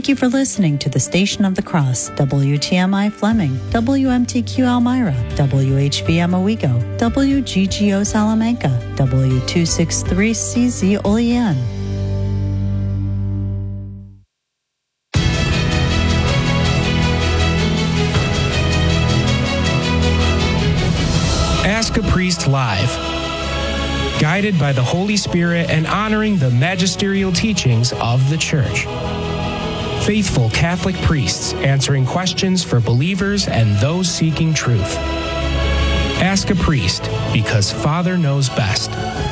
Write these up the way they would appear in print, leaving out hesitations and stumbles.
Thank you for listening to the Station of the Cross, WTMI Fleming, WMTQ Elmira, WHVM Owego, WGGO Salamanca, W263CZ Olean. Ask a Priest Live. Guided by the Holy Spirit and honoring the magisterial teachings of the Church. Faithful Catholic priests answering questions for believers and those seeking truth. Ask a Priest, because Father knows best.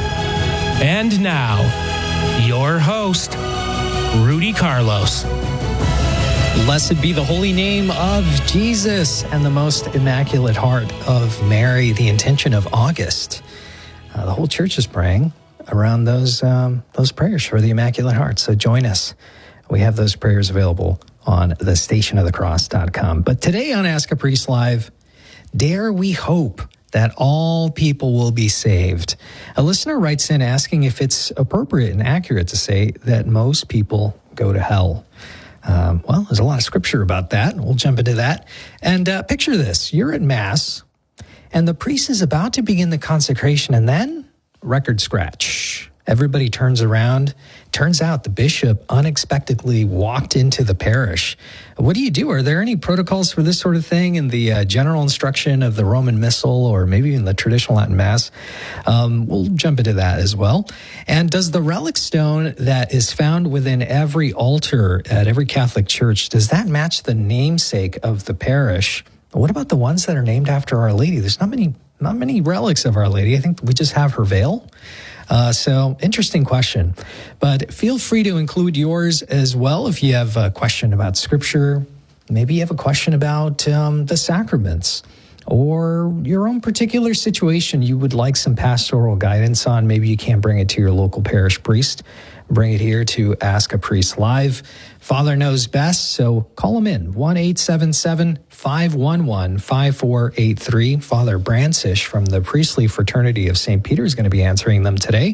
And now, your host, Rudy Carlos. Blessed be the holy name of Jesus and the most immaculate heart of Mary, the intention of August. The whole church is praying around those prayers for the Immaculate Heart. So join us. We have those prayers available on thestationofthecross.com. But today on Ask a Priest Live, dare we hope that all people will be saved? A listener writes in asking if it's appropriate and accurate to say that most people go to hell. Well, there's a lot of scripture about that. We'll jump into that. And picture this. You're at Mass, and the priest is about to begin the consecration, and then record scratch. Everybody turns around. Turns out the bishop unexpectedly walked into the parish. What do you do? Are there any protocols for this sort of thing in the general instruction of the Roman Missal or maybe in the traditional Latin Mass? We'll jump into that as well. And does the relic stone that is found within every altar at every Catholic church, does that match the namesake of the parish? What about the ones that are named after Our Lady? There's not many relics of Our Lady. I think we just have her veil. So interesting question, but feel free to include yours as well. If you have a question about scripture, maybe you have a question about the sacraments or your own particular situation you would like some pastoral guidance on. Maybe you can't bring it to your local parish priest. Bring it here to Ask a Priest Live. Father knows best, so call him in, 1-877-511-5483. Father Brancish from the Priestly Fraternity of St. Peter is going to be answering them today,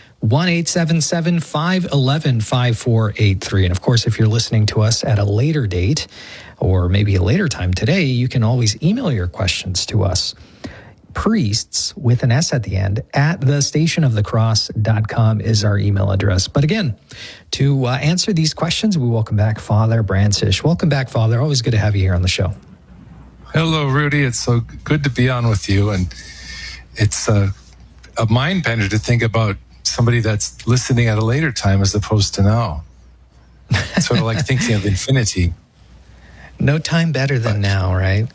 1-877-511-5483. And of course, if you're listening to us at a later date or maybe a later time today, you can always email your questions to us. Priests, with an S at the end, at thestationofthecross.com is our email address. But again, to answer these questions, we welcome back Father Brancish. Welcome back, Father. Always good to have you here on the show. Hello, Rudy. It's so good to be on with you. And it's a mind bender to think about somebody that's listening at a later time as opposed to now. It's sort of like thinking of infinity. No time better than now, right?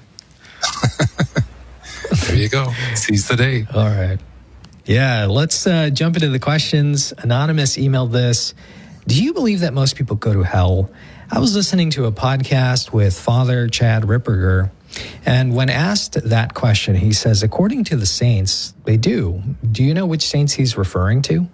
There you go. Seize the day. All right. Yeah, let's jump into the questions. Anonymous emailed this. Do you believe that most people go to hell? I was listening to a podcast with Father Chad Ripperger, and when asked that question, he says, according to the saints, they do. Do you know which saints he's referring to?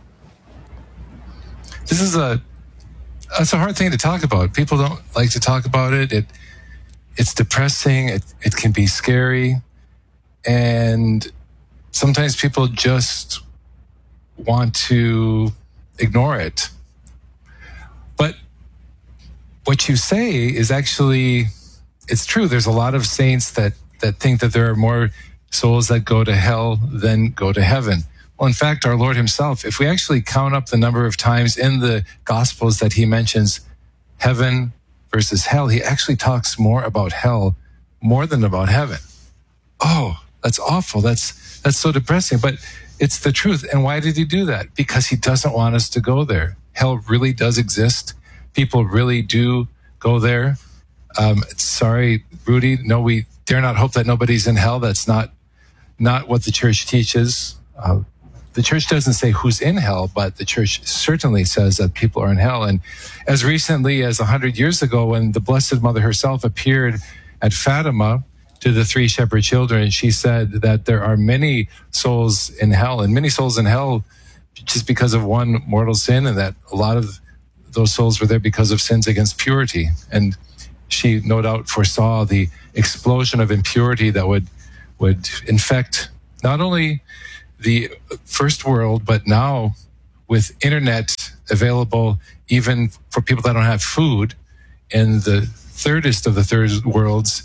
It's a hard thing to talk about. People don't like to talk about it. It's depressing. It can be scary. And sometimes people just want to ignore it. But what you say is actually, it's true. There's a lot of saints that think that there are more souls that go to hell than go to heaven. Well, in fact, our Lord himself, if we actually count up the number of times in the Gospels that he mentions heaven versus hell, he actually talks more about hell more than about heaven. Oh, that's awful. That's so depressing, but it's the truth. And why did he do that? Because he doesn't want us to go there. Hell really does exist. People really do go there. Sorry, Rudy. No, we dare not hope that nobody's in hell. That's not what the church teaches. The church doesn't say who's in hell, but the church certainly says that people are in hell. And as recently as 100 years ago, when the Blessed Mother herself appeared at Fatima to the three shepherd children, she said that there are many souls in hell, and many souls in hell just because of one mortal sin, and that a lot of those souls were there because of sins against purity. And she no doubt foresaw the explosion of impurity that would infect not only the first world, but now with internet available even for people that don't have food, in the thirdest of the third worlds,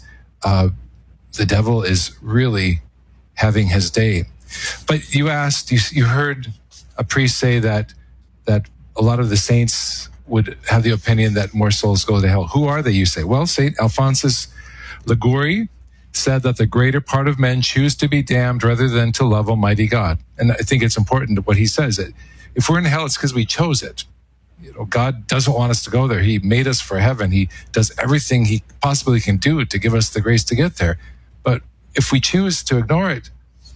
the devil is really having his day. But you asked, you heard a priest say that a lot of the saints would have the opinion that more souls go to hell. Who are they, you say? Well, St. Alphonsus Liguori said that the greater part of men choose to be damned rather than to love Almighty God. And I think it's important what he says. That if we're in hell, it's because we chose it. God doesn't want us to go there. He made us for heaven. He does everything he possibly can do to give us the grace to get there. But if we choose to ignore it,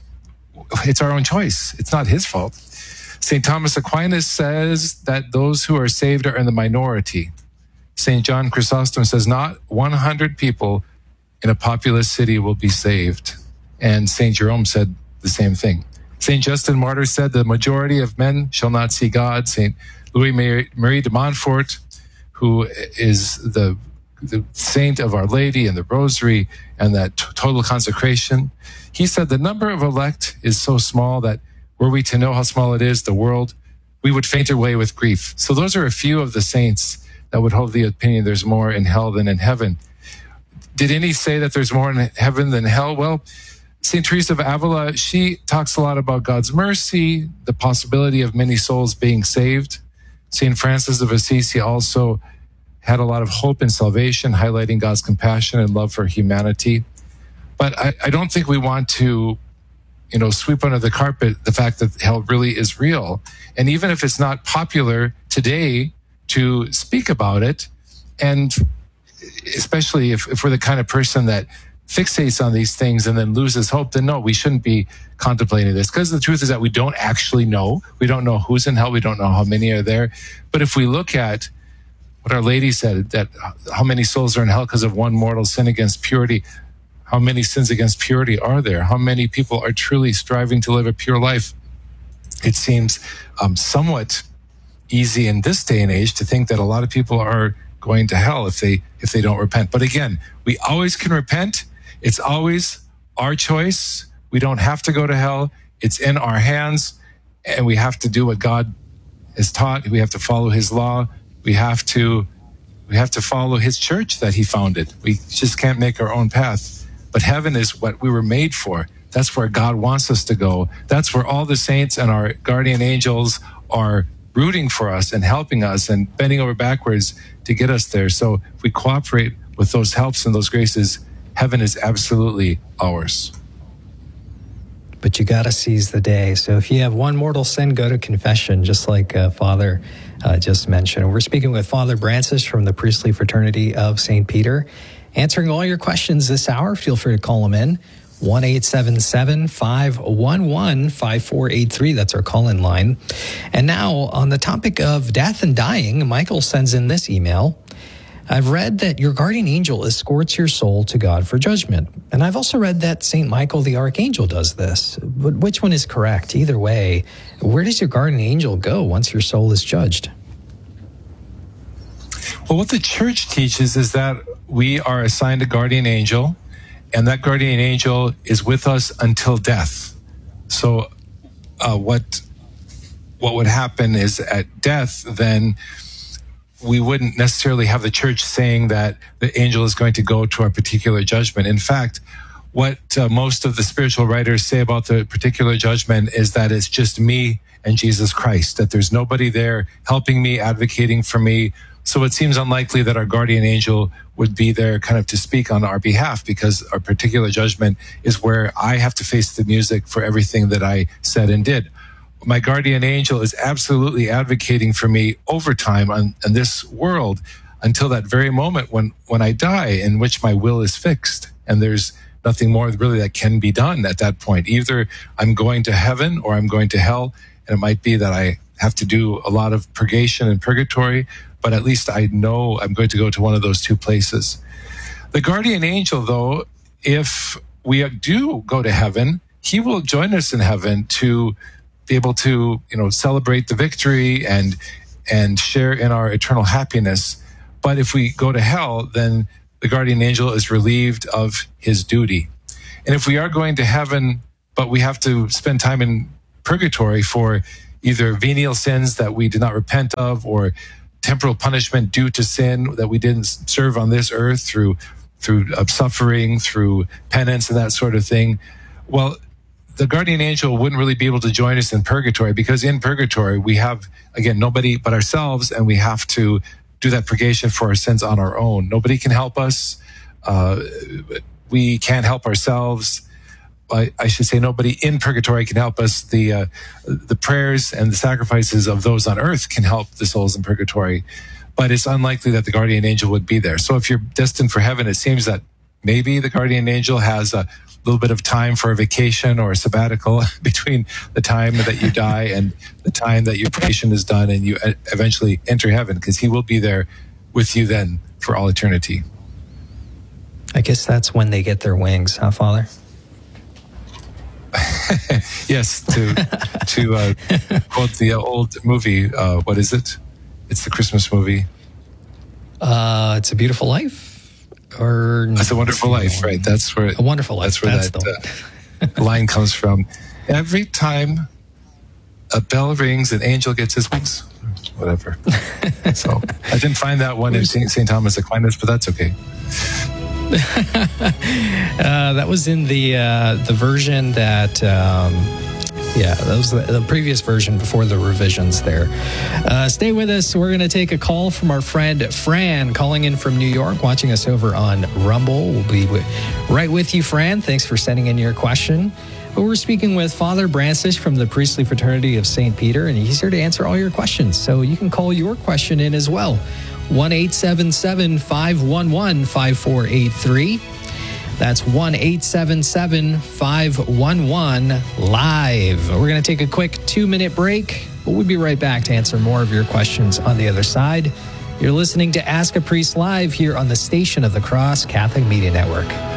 it's our own choice. It's not his fault. St. Thomas Aquinas says that those who are saved are in the minority. St. John Chrysostom says not 100 people in a populous city will be saved. And St. Jerome said the same thing. St. Justin Martyr said the majority of men shall not see God. St. Louis Marie de Montfort, who is the saint of Our Lady and the Rosary and that total consecration, he said the number of elect is so small that were we to know how small it is, the world, we would faint away with grief. So those are a few of the saints that would hold the opinion there's more in hell than in heaven. Did any say that there's more in heaven than hell? Well, St. Teresa of Avila, she talks a lot about God's mercy, the possibility of many souls being saved. St. Francis of Assisi also had a lot of hope in salvation, highlighting God's compassion and love for humanity. But I don't think we want to, sweep under the carpet the fact that hell really is real. And even if it's not popular today to speak about it, and especially if we're the kind of person that fixates on these things and then loses hope, then no, we shouldn't be contemplating this. Because the truth is that we don't actually know. We don't know who's in hell. We don't know how many are there. But if we look at what Our Lady said, that how many souls are in hell because of one mortal sin against purity, how many sins against purity are there? How many people are truly striving to live a pure life? It seems somewhat easy in this day and age to think that a lot of people are going to hell if they don't repent. But again, we always can repent. It's always our choice. We don't have to go to hell. It's in our hands, and we have to do what God has taught. We have to follow his law. We have to follow his church that he founded. We just can't make our own path. But heaven is what we were made for. That's where God wants us to go. That's where all the saints and our guardian angels are rooting for us and helping us and bending over backwards to get us there. So if we cooperate with those helps and those graces, heaven is absolutely ours. But you got to seize the day. So if you have one mortal sin, go to confession, just like Father just mentioned. We're speaking with Father Brancis from the Priestly Fraternity of St. Peter, answering all your questions this hour. Feel free to call them in. 1-877-511-5483. That's our call-in line. And now, on the topic of death and dying, Michael sends in this email. I've read that your guardian angel escorts your soul to God for judgment. And I've also read that St. Michael the Archangel does this. But which one is correct? Either way, where does your guardian angel go once your soul is judged? Well, what the church teaches is that we are assigned a guardian angel, and that guardian angel is with us until death. So what would happen is at death, then we wouldn't necessarily have the church saying that the angel is going to go to our particular judgment. In fact, what most of the spiritual writers say about the particular judgment is that it's just me and Jesus Christ, that there's nobody there helping me, advocating for me. So it seems unlikely that our guardian angel would be there kind of to speak on our behalf, because our particular judgment is where I have to face the music for everything that I said and did. My guardian angel is absolutely advocating for me over time in this world until that very moment when I die, in which my will is fixed. And there's nothing more really that can be done at that point. Either I'm going to heaven or I'm going to hell. And it might be that I have to do a lot of purgation and purgatory, but at least I know I'm going to go to one of those two places. The guardian angel, though, if we do go to heaven, he will join us in heaven to be able to, celebrate the victory and share in our eternal happiness. But if we go to hell, then the guardian angel is relieved of his duty. And if we are going to heaven, but we have to spend time in purgatory for either venial sins that we did not repent of, or temporal punishment due to sin that we didn't serve on this earth through suffering, through penance and that sort of thing. Well, the guardian angel wouldn't really be able to join us in purgatory, because in purgatory we have, again, nobody but ourselves, and we have to do that purgation for our sins on our own. Nobody can help us. We can't help ourselves. I should say nobody in purgatory can help us. The prayers and the sacrifices of those on earth can help the souls in purgatory, but it's unlikely that the guardian angel would be there. So if you're destined for heaven, it seems that maybe the guardian angel has a little bit of time for a vacation or a sabbatical between the time that you die and the time that your purgation is done and you eventually enter heaven, because he will be there with you then for all eternity. I guess that's when they get their wings, huh, Father? Yes, to quote the old movie, what is it? It's the Christmas movie. It's a Beautiful Life? Or It's a Wonderful Life, right? That's where A Wonderful Life. That's where that line comes from. Every time a bell rings, an angel gets his wings. Whatever. So I didn't find that one in St. Thomas Aquinas, but that's okay. That was in the version that, that was the previous version before the revisions there. Stay with us. We're going to take a call from our friend Fran, calling in from New York, watching us over on Rumble. We'll be right with you, Fran. Thanks for sending in your question. But we're speaking with Father Branstich from the Priestly Fraternity of St. Peter, and he's here to answer all your questions. So you can call your question in as well. 1-877-511-5483. That's 1-877-511-LIVE. We're going to take a quick 2-minute break, but we'll be right back to answer more of your questions on the other side. You're listening to Ask a Priest Live here on the Station of the Cross Catholic Media Network.